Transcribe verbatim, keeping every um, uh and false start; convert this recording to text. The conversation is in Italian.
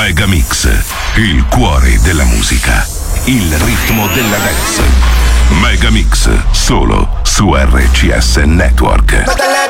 Megamix, il cuore della musica, il ritmo della dance. Megamix, solo su R C S Network. Métele